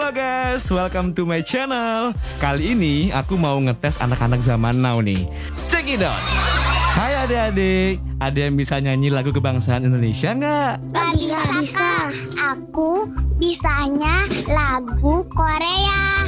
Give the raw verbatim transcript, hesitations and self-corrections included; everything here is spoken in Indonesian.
Halo guys, welcome to my channel. Kali ini aku mau ngetes anak-anak zaman now nih. Check it out. Hai adik-adik, ada yang bisa nyanyi lagu kebangsaan Indonesia nggak? Gak bisa, bisa. Aku bisanya lagu Korea.